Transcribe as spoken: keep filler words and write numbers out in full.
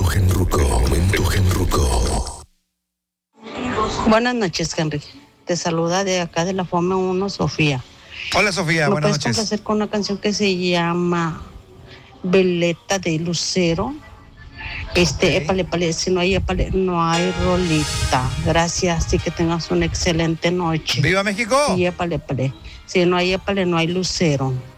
Genruco, momento Genruco. Buenas noches, Henry. Te saluda de acá de la Fome uno, Sofía. Hola, Sofía, ¿Me buenas puedes noches. complacer con una canción que se llama Veleta de Lucero? Este, Ok. épale, épale, si no hay épale, no hay rolita. Gracias y que tengas una excelente noche. ¡Viva México! Y épale, épale, si no hay épale, no hay lucero.